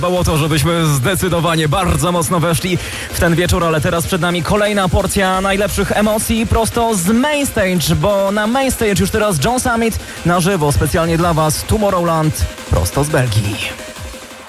Było to, żebyśmy zdecydowanie bardzo mocno weszli w ten wieczór, ale teraz przed nami kolejna porcja najlepszych emocji prosto z Mainstage, bo na Mainstage już teraz John Summit na żywo, specjalnie dla Was Tomorrowland prosto z Belgii.